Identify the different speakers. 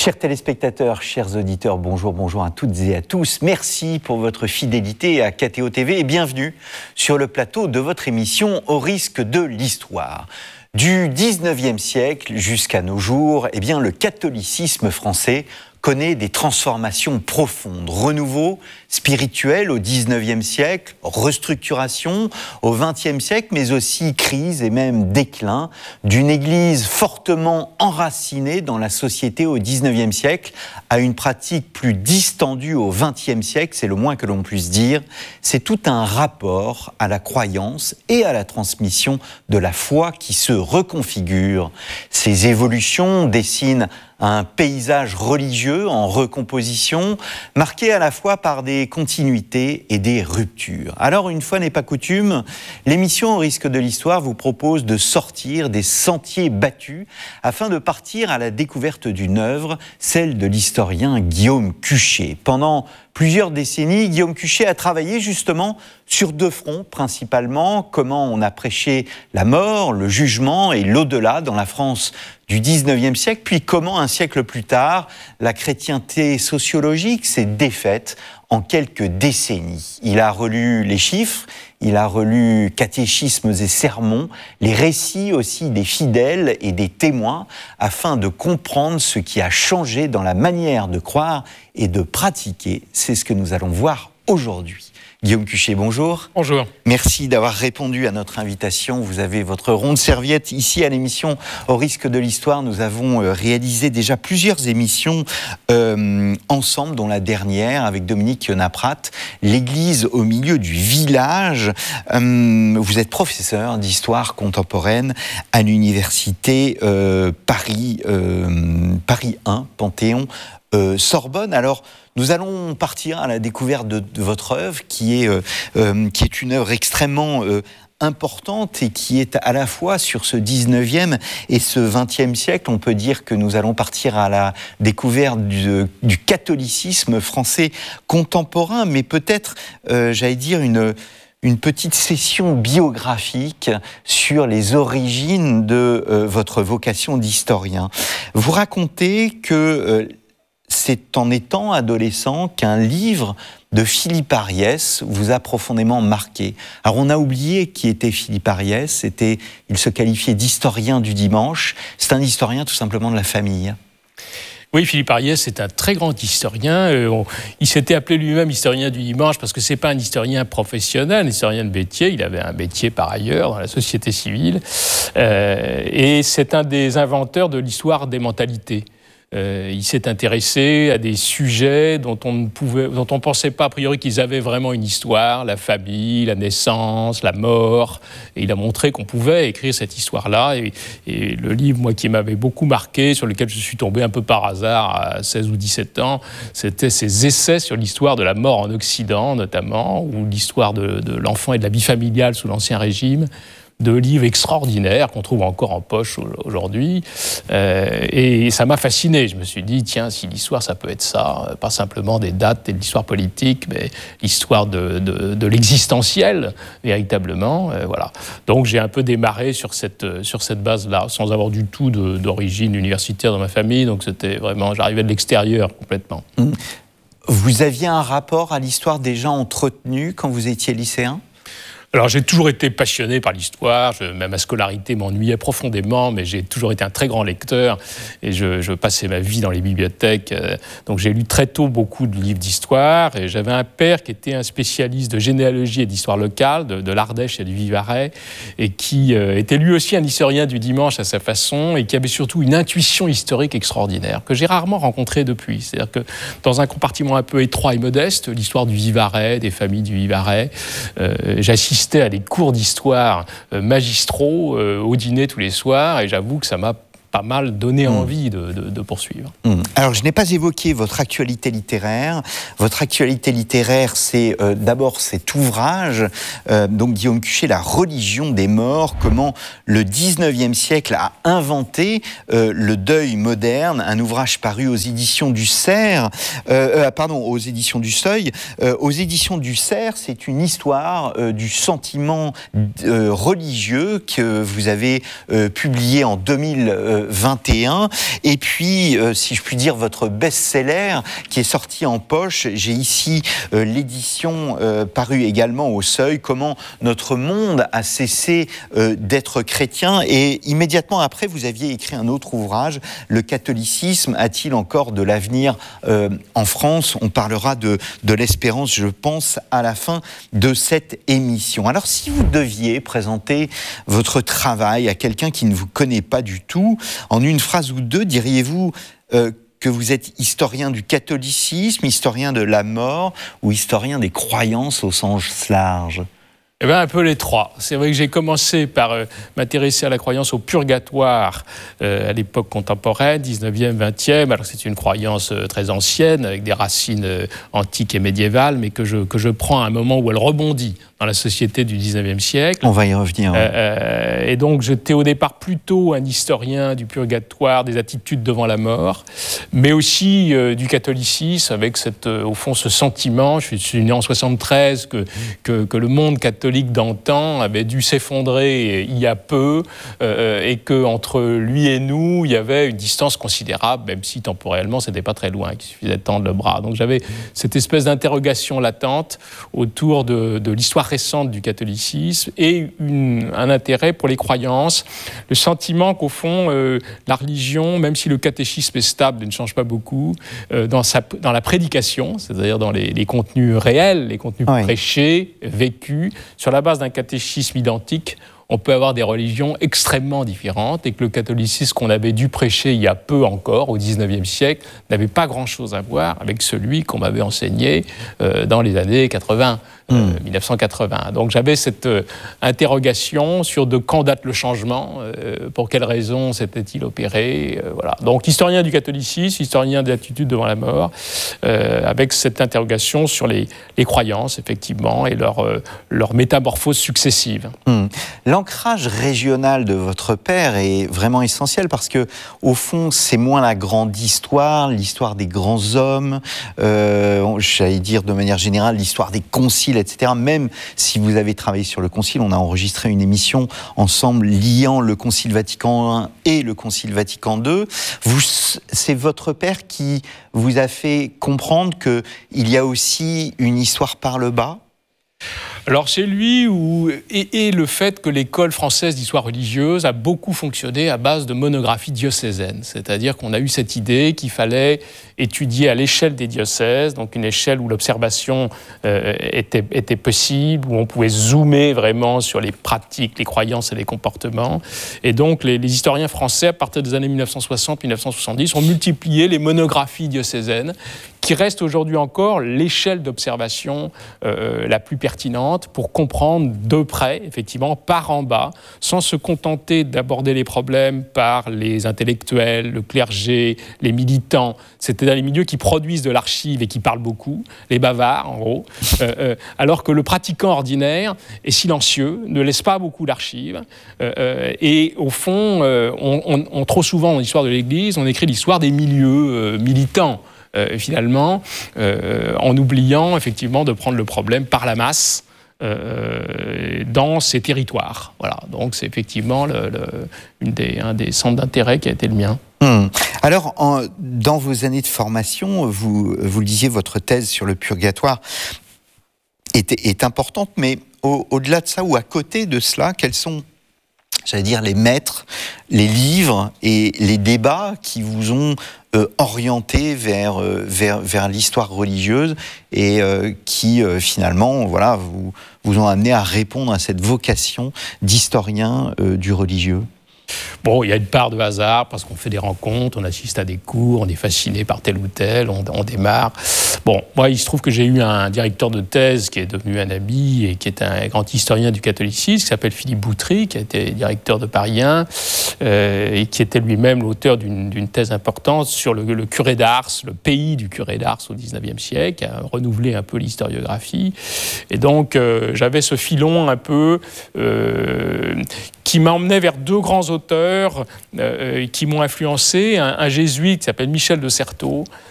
Speaker 1: Chers téléspectateurs, chers auditeurs, bonjour à toutes et à tous. Merci pour votre fidélité à KTO TV et bienvenue sur le plateau de votre émission Au risque de l'histoire. Du 19e siècle jusqu'à nos jours, le catholicisme français connaît des transformations profondes. Renouveau spirituel au 19e siècle, restructuration au 20e siècle, mais aussi crise et même déclin d'une église fortement enracinée dans la société au 19e siècle à une pratique plus distendue au 20e siècle, c'est le moins que l'on puisse dire. C'est tout un rapport à la croyance et à la transmission de la foi qui se reconfigure. Ces évolutions dessinent un paysage religieux en recomposition, marqué à la fois par des continuités et des ruptures. Alors, une fois n'est pas coutume, l'émission Au risque de l'histoire vous propose de sortir des sentiers battus afin de partir à la découverte d'une œuvre, celle de l'historien Guillaume Cuchet. Pendant plusieurs décennies, Guillaume Cuchet a travaillé justement sur deux fronts principalement, comment on a prêché la mort, le jugement et l'au-delà dans la France du 19e siècle, puis comment un siècle plus tard, la chrétienté sociologique s'est défaite en quelques décennies. Il a relu les chiffres, il a relu catéchismes et sermons, les récits aussi des fidèles et des témoins, afin de comprendre ce qui a changé dans la manière de croire et de pratiquer. C'est ce que nous allons voir aujourd'hui. Guillaume Cuchet, bonjour.
Speaker 2: Bonjour.
Speaker 1: Merci d'avoir répondu à notre invitation. Vous avez votre ronde serviette ici à l'émission Au risque de l'histoire. Nous avons réalisé déjà plusieurs émissions ensemble, dont la dernière avec Dominique Naprat, l'église au milieu du village. Vous êtes professeur d'histoire contemporaine à l'université Paris 1, Panthéon, Sorbonne. Alors, nous allons partir à la découverte de votre œuvre, qui est une œuvre extrêmement importante et qui est à la fois sur ce 19e et ce 20e siècle. On peut dire que nous allons partir à la découverte du catholicisme français contemporain, mais peut-être, une petite session biographique sur les origines de votre vocation d'historien. Vous racontez que c'est en étant adolescent qu'un livre de Philippe Ariès vous a profondément marqué. Alors on a oublié qui était Philippe Ariès, il se qualifiait d'historien du dimanche, c'est un historien tout simplement de la famille.
Speaker 2: Oui, Philippe Ariès est un très grand historien. Il s'était appelé lui-même historien du dimanche parce que c'est pas un historien professionnel, un historien de métier. Il avait un métier par ailleurs dans la société civile. Et c'est un des inventeurs de l'histoire des mentalités. Il s'est intéressé à des sujets dont on pensait pas a priori qu'ils avaient vraiment une histoire, la famille, la naissance, la mort. Et il a montré qu'on pouvait écrire cette histoire-là. Et le livre, moi, qui m'avait beaucoup marqué, sur lequel je suis tombé un peu par hasard à 16 ou 17 ans, c'était ses essais sur l'histoire de la mort en Occident, notamment, ou l'histoire de l'enfant et de la vie familiale sous l'Ancien Régime. De livres extraordinaires qu'on trouve encore en poche aujourd'hui. Et ça m'a fasciné. Je me suis dit, tiens, si l'histoire, ça peut être ça, pas simplement des dates et de l'histoire politique, mais l'histoire de l'existentiel, véritablement. Voilà. Donc j'ai un peu démarré sur cette base-là, sans avoir du tout d'origine universitaire dans ma famille. Donc c'était vraiment, j'arrivais de l'extérieur complètement.
Speaker 1: Vous aviez un rapport à l'histoire déjà entretenu quand vous étiez lycéen ?
Speaker 2: Alors j'ai toujours été passionné par l'histoire, même ma scolarité m'ennuyait profondément, mais j'ai toujours été un très grand lecteur et je passais ma vie dans les bibliothèques. Donc j'ai lu très tôt beaucoup de livres d'histoire et j'avais un père qui était un spécialiste de généalogie et d'histoire locale, de l'Ardèche et du Vivarais, et qui était lui aussi un historien du dimanche à sa façon et qui avait surtout une intuition historique extraordinaire que j'ai rarement rencontrée depuis. C'est-à-dire que dans un compartiment un peu étroit et modeste, l'histoire du Vivarais, des familles du Vivarais, j'assistais à des cours d'histoire magistraux au dîner tous les soirs et j'avoue que ça m'a pas mal donné envie de poursuivre.
Speaker 1: Alors, je n'ai pas évoqué votre actualité littéraire. Votre actualité littéraire, c'est d'abord cet ouvrage, donc Guillaume Cuchet, La religion des morts, comment le 19e siècle a inventé le deuil moderne, un ouvrage paru aux éditions du Cerf, aux éditions du Seuil. Aux éditions du Cerf, c'est une histoire du sentiment religieux que vous avez publié en 2000. 2021. Et puis, si je puis dire, votre best-seller qui est sorti en poche. J'ai ici l'édition parue également au Seuil, Comment notre monde a cessé d'être chrétien. Et immédiatement après, vous aviez écrit un autre ouvrage, Le catholicisme a-t-il encore de l'avenir en France? On parlera de l'espérance, je pense, à la fin de cette émission. Alors, si vous deviez présenter votre travail à quelqu'un qui ne vous connaît pas du tout, en une phrase ou deux, diriez-vous que vous êtes historien du catholicisme, historien de la mort ou historien des croyances au sens large?
Speaker 2: Eh bien, un peu les trois. C'est vrai que j'ai commencé par m'intéresser à la croyance au purgatoire à l'époque contemporaine, 19e, 20e. Alors c'est une croyance très ancienne, avec des racines antiques et médiévales, mais que je prends à un moment où elle rebondit dans la société du 19e siècle.
Speaker 1: On va y revenir.
Speaker 2: Et donc j'étais au départ plutôt un historien du purgatoire, des attitudes devant la mort, mais aussi du catholicisme, avec au fond ce sentiment, je suis né en 73, que le monde catholique d'antan avait dû s'effondrer il y a peu, et qu'entre lui et nous, il y avait une distance considérable, même si temporellement, c'était pas très loin, qu'il suffisait de tendre le bras. Donc j'avais cette espèce d'interrogation latente autour de l'histoire récente du catholicisme et un intérêt pour les croyances, le sentiment qu'au fond, la religion, même si le catéchisme est stable et ne change pas beaucoup, dans la prédication, c'est-à-dire dans les contenus réels, les contenus prêchés, vécus, sur la base d'un catéchisme identique, on peut avoir des religions extrêmement différentes et que le catholicisme qu'on avait dû prêcher il y a peu encore, au XIXe siècle, n'avait pas grand-chose à voir avec celui qu'on m'avait enseigné dans les années 80, 1980. Donc j'avais cette interrogation sur de quand date le changement, pour quelles raisons s'était-il opéré, voilà. Donc historien du catholicisme, historien de l'attitude devant la mort, avec cette interrogation sur les croyances, effectivement, et leur métamorphose successive.
Speaker 1: L'ancrage régional de votre père est vraiment essentiel parce que, au fond, c'est moins la grande histoire, l'histoire des grands hommes, j'allais dire de manière générale l'histoire des conciles, etc. Même si vous avez travaillé sur le concile, on a enregistré une émission ensemble liant le Concile Vatican I et le Concile Vatican II. C'est votre père qui vous a fait comprendre qu'il y a aussi une histoire par le bas?
Speaker 2: Alors c'est lui et le fait que l'école française d'histoire religieuse a beaucoup fonctionné à base de monographies diocésaines. C'est-à-dire qu'on a eu cette idée qu'il fallait étudier à l'échelle des diocèses, donc une échelle où l'observation était possible, où on pouvait zoomer vraiment sur les pratiques, les croyances et les comportements. Et donc les historiens français, à partir des années 1960-1970, ont multiplié les monographies diocésaines, qui reste aujourd'hui encore l'échelle d'observation la plus pertinente pour comprendre de près, effectivement, par en bas, sans se contenter d'aborder les problèmes par les intellectuels, le clergé, les militants, c'est-à-dire les milieux qui produisent de l'archive et qui parlent beaucoup, les bavards, en gros, alors que le pratiquant ordinaire est silencieux, ne laisse pas beaucoup d'archives, et au fond, trop souvent, dans l'histoire de l'Église, on écrit l'histoire des milieux militants, finalement, en oubliant effectivement de prendre le problème par la masse dans ces territoires. Voilà. Donc c'est effectivement un des centres d'intérêt qui a été le mien.
Speaker 1: Alors, dans vos années de formation, vous le disiez, votre thèse sur le purgatoire est importante, mais au-delà de ça ou à côté de cela, quels sont, j'allais dire, les maîtres, les livres et les débats qui vous ont orienté vers l'histoire religieuse et qui finalement vous ont amené à répondre à cette vocation d'historien du religieux?
Speaker 2: Bon, il y a une part de hasard parce qu'on fait des rencontres, on assiste à des cours, on est fasciné par tel ou tel, on démarre. Bon, moi, il se trouve que j'ai eu un directeur de thèse qui est devenu un ami et qui est un grand historien du catholicisme, qui s'appelle Philippe Boutry, qui a été directeur de Paris I, et qui était lui-même l'auteur d'une thèse importante sur le curé d'Ars, le pays du curé d'Ars au XIXe siècle, qui a renouvelé un peu l'historiographie. Et donc, j'avais ce filon un peu qui m'emmenait vers deux grands auteurs qui m'ont influencé, un jésuite qui s'appelle Michel de Certeau,